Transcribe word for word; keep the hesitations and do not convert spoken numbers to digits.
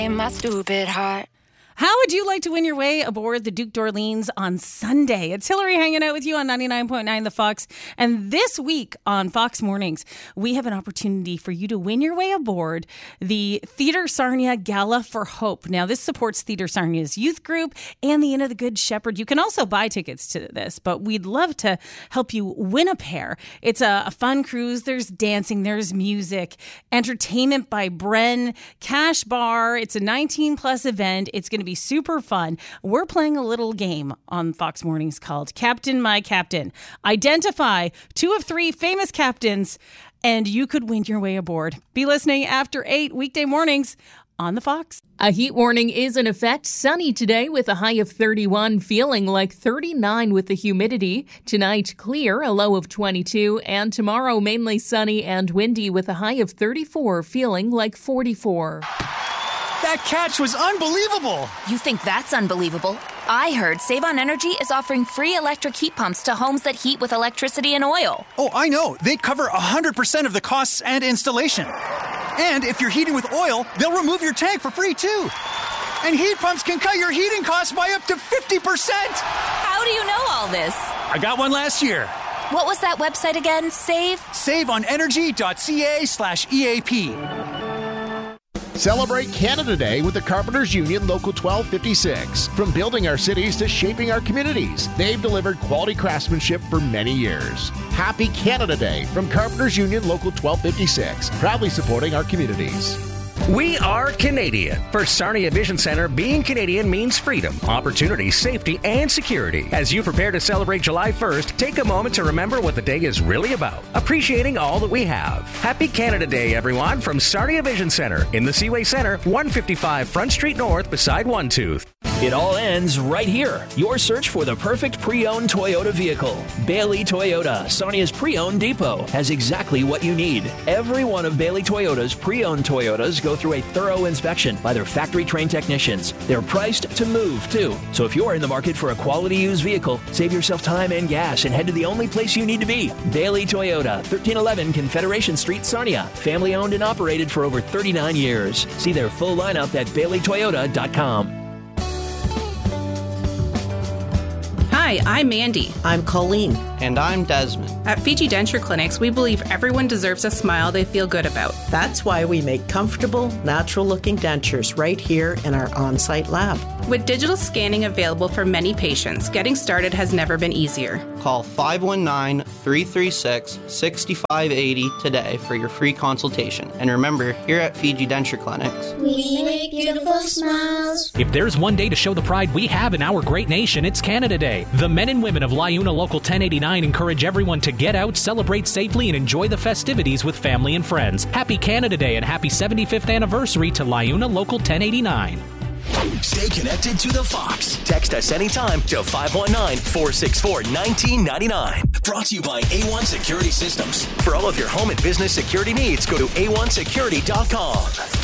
In my stupid heart. How would you like to win your way aboard the Duke d'Orleans on Sunday? It's Hillary hanging out with you on ninety-nine point nine The Fox. And this week on Fox Mornings, we have an opportunity for you to win your way aboard the Theatre Sarnia Gala for Hope. Now, this supports Theatre Sarnia's youth group and the Inn of the Good Shepherd. You can also buy tickets to this, but we'd love to help you win a pair. It's a, a fun cruise. There's dancing, there's music, entertainment by Bren, cash bar. It's a nineteen plus event. It's going to be super fun. We're playing a little game on Fox Mornings called Captain My Captain. Identify two of three famous captains, and you could win your way aboard. Be listening after eight weekday mornings on the Fox. A heat warning is in effect. Sunny today with a high of thirty-one, feeling like thirty-nine with the humidity. Tonight, clear, a low of twenty-two. And tomorrow, mainly sunny and windy with a high of thirty-four, feeling like forty-four. That catch was unbelievable! You think that's unbelievable? I heard Save on Energy is offering free electric heat pumps to homes that heat with electricity and oil. Oh, I know. They cover one hundred percent of the costs and installation. And if you're heating with oil, they'll remove your tank for free, too. And heat pumps can cut your heating costs by up to fifty percent! How do you know all this? I got one last year. What was that website again? Save? saveonenergy.ca slash EAP. Celebrate Canada Day with the Carpenters Union Local twelve fifty-six. From building our cities to shaping our communities, they've delivered quality craftsmanship for many years. Happy Canada Day from Carpenters Union Local twelve fifty-six, proudly supporting our communities. We are Canadian. For Sarnia Vision Center, being Canadian means freedom, opportunity, safety, and security. As you prepare to celebrate July first, take a moment to remember what the day is really about, appreciating all that we have. Happy Canada Day, everyone, from Sarnia Vision Center in the Seaway Center, one fifty-five Front Street North beside One Tooth. It all ends right here. Your search for the perfect pre-owned Toyota vehicle. Bailey Toyota, Sarnia's pre-owned depot, has exactly what you need. Every one of Bailey Toyota's pre-owned Toyotas go through a thorough inspection by their factory-trained technicians. They're priced to move, too. So if you're in the market for a quality used vehicle, save yourself time and gas and head to the only place you need to be. Bailey Toyota, thirteen eleven Confederation Street, Sarnia. Family-owned and operated for over thirty-nine years. See their full lineup at bailey toyota dot com. Hi, I'm Mandy. I'm Colleen. And I'm Desmond. At Fiji Denture Clinics, we believe everyone deserves a smile they feel good about. That's why we make comfortable, natural-looking dentures right here in our on-site lab. With digital scanning available for many patients, getting started has never been easier. Call five one nine, three three six, six five eight zero today for your free consultation. And remember, here at Fiji Denture Clinics, we make beautiful smiles. If there's one day to show the pride we have in our great nation, it's Canada Day. The men and women of LiUNA Local ten eighty-nine encourage everyone to get out, celebrate safely, and enjoy the festivities with family and friends. Happy Canada Day and happy seventy-fifth anniversary to LiUNA Local ten eighty-nine. Stay connected to the Fox. Text us anytime to five one nine, four six four, one nine nine nine. Brought to you by A one Security Systems. For all of your home and business security needs, go to A one security dot com.